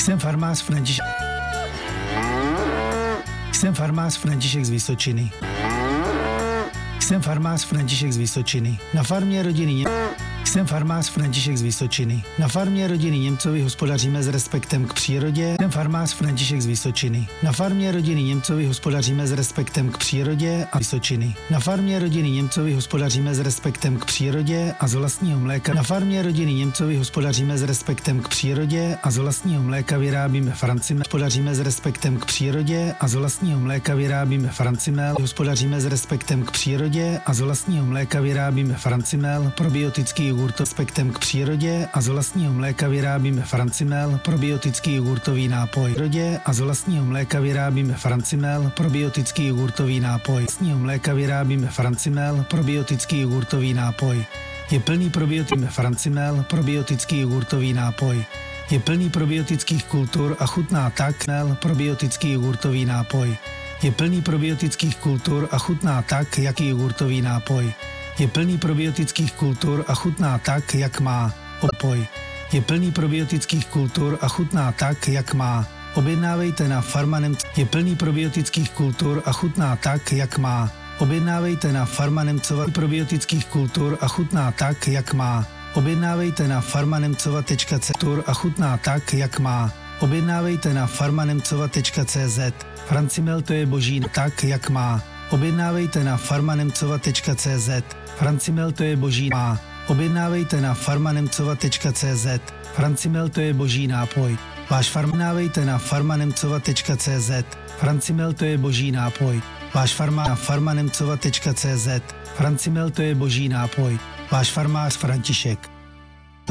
Jsem farmář František z Vysočiny. Jsem farmář František z Vysočiny. Na farmě rodiny Jsem farmář František z Vysočiny. Na farmě rodiny Němcovi hospodaříme s respektem k přírodě. Jsem farmář František z Vysočiny. Na farmě rodiny Němcovi hospodaříme s respektem k přírodě a Vysočiny. Na farmě rodiny Němcovi hospodaříme s respektem k přírodě a z vlastního mléka. Na farmě rodiny Němcovi hospodaříme s respektem k přírodě a z vlastního mléka vyrábíme Francimel. Hospodaříme s respektem k přírodě a z vlastního mléka vyrábíme Francimel. Hospodaříme s respektem k přírodě a z vlastního mléka vyrábíme Francimel. Probiotický jogurt respektem k přírodě a z vlastního mléka vyrábíme Francimel, probiotický jogurtový nápoj. A z vlastního mléka vyrábíme Francimel, probiotický jogurtový nápoj. Z vlastního mléka vyrábíme Francimel, probiotický jogurtový nápoj. Je plný Francimel, probiotický jogurtový nápoj. Je plný probiotických kultur a chutná tak probiotický jogurtový nápoj. Je plný probiotických kultur a chutná tak, jaký jogurtový nápoj. Je plný probiotických kultur a chutná tak, jak má. Opoj. Je plný probiotických kultur a chutná tak, jak má. Objednávejte na Farmanem. Je plný probiotických kultur a chutná tak, jak má. Objednávejte na Farmanemcova probiotických kultur a chutná tak, jak má. Objednávejte na farmanemcova.cz a chutná tak, jak má. Objednávejte na farmanemcova.cz. Francimel to je boží tak, jak má. Objednávejte na farmanemcova.cz. Francimel to je boží má. Objednávejte na farmanemcova.cz. Francimel to je boží nápoj. Váš farmávejte na farmanemcova.cz. Francimel to je boží nápoj. Váš farma na farmanemcova.cz. Francimel to je boží nápoj. Váš farmář František.